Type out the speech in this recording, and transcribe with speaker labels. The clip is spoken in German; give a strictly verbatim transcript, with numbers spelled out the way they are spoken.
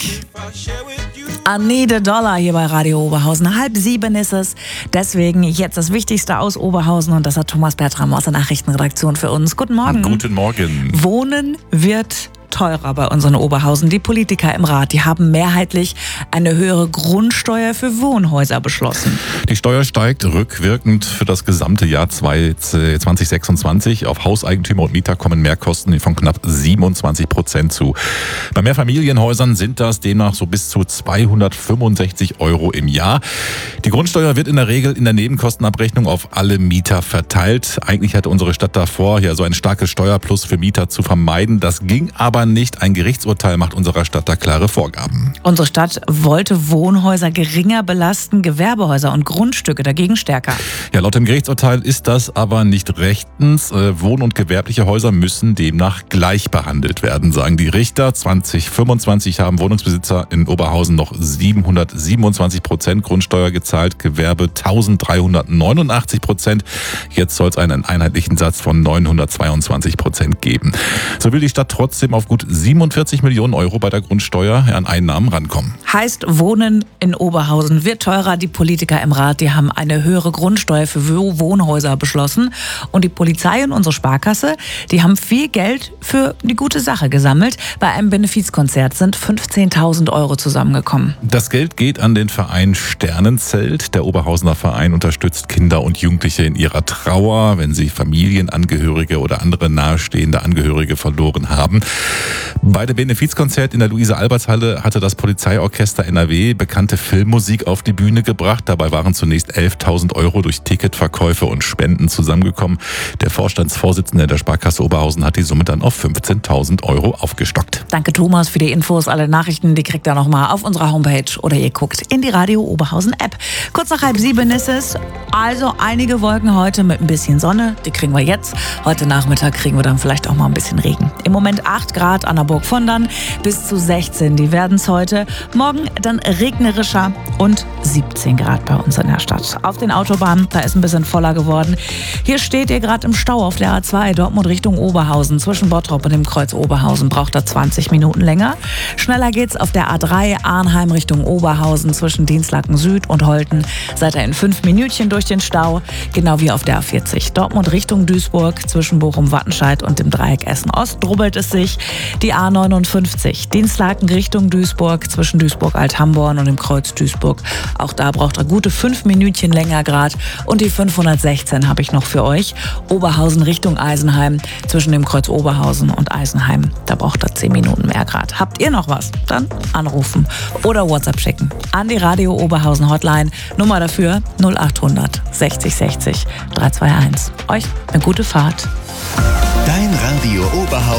Speaker 1: I need a dollar hier bei Radio Oberhausen. Halb sieben ist es. Deswegen jetzt das Wichtigste aus Oberhausen. Und das hat Thomas Bertram aus der Nachrichtenredaktion für uns. Guten Morgen.
Speaker 2: Guten Morgen.
Speaker 1: Wohnen wird teurer bei uns in Oberhausen. Die Politiker im Rat, die haben mehrheitlich eine höhere Grundsteuer für Wohnhäuser beschlossen.
Speaker 2: Die Steuer steigt rückwirkend für das gesamte Jahr zwanzig sechsundzwanzig. Auf Hauseigentümer und Mieter kommen Mehrkosten von knapp siebenundzwanzig Prozent zu. Bei Mehrfamilienhäusern sind das demnach so bis zu zweihundertfünfundsechzig Euro im Jahr. Die Grundsteuer wird in der Regel in der Nebenkostenabrechnung auf alle Mieter verteilt. Eigentlich hatte unsere Stadt davor, ja, so ein starkes Steuerplus für Mieter zu vermeiden. Das ging aber nicht. Ein Gerichtsurteil macht unserer Stadt da klare Vorgaben.
Speaker 1: Unsere Stadt wollte Wohnhäuser geringer belasten, Gewerbehäuser und Grundstücke dagegen stärker.
Speaker 2: Ja, laut dem Gerichtsurteil ist das aber nicht rechtens. Wohn- und gewerbliche Häuser müssen demnach gleich behandelt werden, sagen die Richter. zwanzig fünfundzwanzig haben Wohnungsbesitzer in Oberhausen noch siebenhundertsiebenundzwanzig Prozent Grundsteuer gezahlt, Gewerbe eintausenddreihundertneunundachtzig Prozent. Jetzt soll es einen einheitlichen Satz von neunhundertzweiundzwanzig Prozent geben. So will die Stadt trotzdem auf gut siebenundvierzig Millionen Euro bei der Grundsteuer an Einnahmen rankommen.
Speaker 1: Heißt, Wohnen in Oberhausen wird teurer. Die Politiker im Rat, die haben eine höhere Grundsteuer für Wohnhäuser beschlossen. Und die Polizei und unsere Sparkasse, die haben viel Geld für die gute Sache gesammelt. Bei einem Benefizkonzert sind fünfzehntausend Euro zusammengekommen.
Speaker 2: Das Geld geht an den Verein Sternenzelt. Der Oberhausener Verein unterstützt Kinder und Jugendliche in ihrer Trauer, wenn sie Familienangehörige oder andere nahestehende Angehörige verloren haben. Bei dem Benefizkonzert in der Luise-Alberts-Halle hatte das Polizeiorchester N R W bekannte Filmmusik auf die Bühne gebracht. Dabei waren zunächst elftausend Euro durch Ticketverkäufe und Spenden zusammengekommen. Der Vorstandsvorsitzende der Sparkasse Oberhausen hat die Summe dann auf fünfzehntausend Euro aufgestockt.
Speaker 1: Danke Thomas für die Infos. Alle Nachrichten, die kriegt ihr nochmal auf unserer Homepage oder ihr guckt in die Radio Oberhausen App. Kurz nach halb sieben ist es. Also einige Wolken heute mit ein bisschen Sonne. Die kriegen wir jetzt. Heute Nachmittag kriegen wir dann vielleicht auch mal ein bisschen Regen. Im Moment acht Grad an der Burg von dann bis zu sechzehn. Die werden es heute. Morgen dann regnerischer und siebzehn Grad bei uns in der Stadt. Auf den Autobahnen, da ist ein bisschen voller geworden. Hier steht ihr gerade im Stau auf der A zwei Dortmund Richtung Oberhausen. Zwischen Bottrop und dem Kreuz Oberhausen braucht er zwanzig Minuten länger. Schneller geht's auf der A drei Arnheim Richtung Oberhausen zwischen Dienstlaken Süd und Holten. Seid ihr in fünf Minütchen durch den Stau. Genau wie auf der A vierzig Dortmund Richtung Duisburg zwischen Bochum-Wattenscheid und dem Dreieck Essen-Ost drubbelt es sich. Die A neunundfünfzig Dienstlaken Richtung Duisburg zwischen Duisburg-Althamborn und dem Kreuz Duisburg. Auch da braucht er gute fünf Minütchen länger grad. Und die fünfhundertsechzehn habe ich noch für euch. Oberhausen Richtung Eisenheim zwischen dem Kreuz Oberhausen und Eisenheim. Da braucht er zehn Minuten mehr grad. Habt ihr noch was? Dann anrufen oder WhatsApp schicken an die Radio Oberhausen Hotline. Nummer dafür null achthundert sechzig sechzig dreihunderteinundzwanzig. Euch eine gute Fahrt.
Speaker 3: Dein Radio Oberhausen.